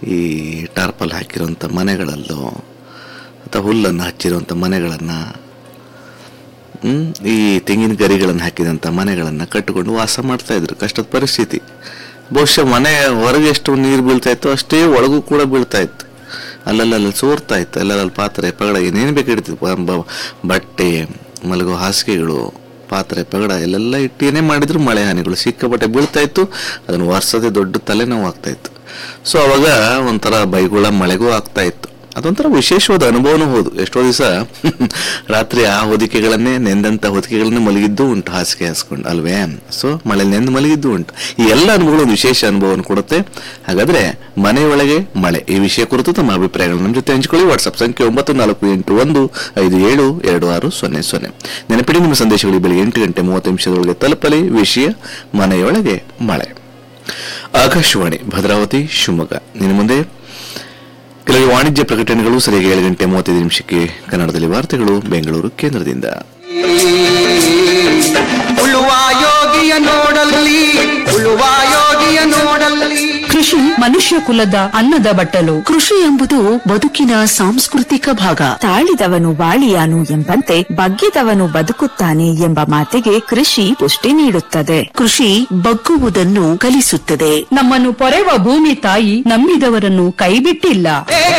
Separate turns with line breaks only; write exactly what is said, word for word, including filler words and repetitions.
ಈ ಟಾರ್ಪಲ್ ಹಾಕಿರುವಂಥ ಮನೆಗಳಲ್ಲೋ ಅಥವಾ ಹುಲ್ಲನ್ನು ಹಚ್ಚಿರುವಂಥ ಮನೆಗಳನ್ನು, ಈ ತೆಂಗಿನ ಗರಿಗಳನ್ನು ಹಾಕಿದಂಥ ಮನೆಗಳನ್ನು ಕಟ್ಟಿಕೊಂಡು ವಾಸ ಮಾಡ್ತಾ ಇದ್ರು. ಕಷ್ಟದ ಪರಿಸ್ಥಿತಿ. ಬಹುಶಃ ಮನೆ ಹೊರಗೆ ಎಷ್ಟು ನೀರು ಬೀಳ್ತಾ ಇತ್ತು ಅಷ್ಟೇ ಒಳಗೂ ಕೂಡ ಬೀಳ್ತಾ ಇತ್ತು. ಅಲ್ಲಲ್ಲಿ ಸೋರ್ತಾ ಇತ್ತು, ಅಲ್ಲಲ್ಲಿ ಪಾತ್ರೆ ಪಗಡ ಏನೇನು ಬೇಕಾಗಿರ್ತಿತ್ತು, ಬಟ್ಟೆ, ಮಲಗೋ ಹಾಸಿಗೆಗಳು, ಪಾತ್ರೆ ಪಗಡ ಎಲ್ಲೆಲ್ಲ ಇಟ್ಟೇನೇ ಮಾಡಿದ್ರು ಮಳೆ ಹಾನಿಗಳು ಸಿಕ್ಕಾಪಟ್ಟೆ ಬೀಳ್ತಾ ಇತ್ತು. ಅದನ್ನು ವರ್ಷದೇ ದೊಡ್ಡ ತಲೆನೋವು ಆಗ್ತಾ ಇತ್ತು. ಸೊ ಅವಾಗ ಒಂಥರ ಬೈಗುಳ ಮಳೆಗೂ ಆಗ್ತಾ ಇತ್ತು. ಅದೊಂಥರ ವಿಶೇಷವಾದ ಅನುಭವನೂ ಹೌದು. ಎಷ್ಟೋ ದಿವಸ ರಾತ್ರಿ ಆ ಹೊದಿಕೆಗಳನ್ನೇ, ನೆಂದಂಥ ಹೊದಿಕೆಗಳನ್ನೇ ಮಲಗಿದ್ದು ಉಂಟು, ಹಾಸಿಗೆ ಹಾಸ್ಕೊಂಡು ಅಲ್ವೇ. ಸೊ ಮಳೆ ನೆಂದು ಮಲಗಿದ್ದು ಉಂಟು. ಈ ಎಲ್ಲ ಅನುಭವಗಳು ವಿಶೇಷ ಅನುಭವವನ್ನು ಕೊಡುತ್ತೆ. ಹಾಗಾದ್ರೆ ಮನೆಯೊಳಗೆ ಮಳೆ ಈ ವಿಷಯ ಕುರಿತು ತಮ್ಮ ಅಭಿಪ್ರಾಯಗಳು ನಮ್ಮ ಜೊತೆ ಹಂಚಿಕೊಳ್ಳಿ. ವಾಟ್ಸ್ಆಪ್ ಸಂಖ್ಯೆ ಒಂಬತ್ತು ನಾಲ್ಕು ಎಂಟು ಒಂದು ಐದು ಏಳು ಎರಡು ಆರು ಸೊನ್ನೆ ಸೊನ್ನೆ. ನೆನಪಿಡಿ, ನಿಮ್ಮ ಸಂದೇಶಗಳಿಗೆ ಬೆಳಿಗ್ಗೆ ಎಂಟು ಗಂಟೆ ಮೂವತ್ತು ನಿಮಿಷದೊಳಗೆ ತಲುಪಲಿ. ವಿಷಯ ಮನೆಯೊಳಗೆ ಮಳೆ. ಆಕಾಶವಾಣಿ ಭದ್ರಾವತಿ ಶಿವಮೊಗ್ಗ. ಇನ್ನು ಮುಂದೆ ಕೆಲವು ವಾಣಿಜ್ಯ ಪ್ರಕಟಣೆಗಳು. ಸರಿಯಾಗಿ ಏಳು ಗಂಟೆ ಮೂವತ್ತೈದು ನಿಮಿಷಕ್ಕೆ ಕನ್ನಡದಲ್ಲಿ ವಾರ್ತೆಗಳು ಬೆಂಗಳೂರು ಕೇಂದ್ರದಿಂದ.
ಉಳುವ ಯೋಗಿಯ ನೋಡಲ್ಲಿ, ಉಳುವ ಯೋಗಿಯ ನೋಡಲ್ಲಿ.
ಕೃಷಿ ಮನುಷ್ಯ ಕುಲದ ಅನ್ನದ ಬಟ್ಟಲು.
ಕೃಷಿ ಎಂಬುದು ಬದುಕಿನ ಸಾಂಸ್ಕೃತಿಕ ಭಾಗ.
ತಾಳಿದವನು ಬಾಳಿಯಾನು ಎಂಬಂತೆ ಬಗ್ಗಿದವನು ಬದುಕುತ್ತಾನೆ ಎಂಬ ಮಾತಿಗೆ ಕೃಷಿ ಪುಷ್ಟಿ ನೀಡುತ್ತದೆ.
ಕೃಷಿ ಬಗ್ಗುವುದನ್ನು ಕಲಿಸುತ್ತದೆ.
ನಮ್ಮನ್ನು ಪೊರೆವ ಭೂಮಿ ತಾಯಿ ನಂಬಿದವರನ್ನು ಕೈಬಿಟ್ಟಿಲ್ಲ.